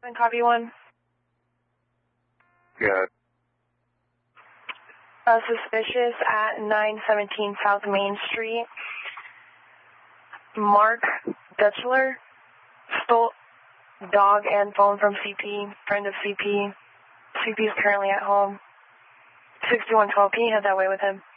Copy 1. Good. Suspicious at 917 South Main Street. Mark Dutchler stole dog and phone from CP, friend of CP. CP is currently at home. 6112, can you head that way with him?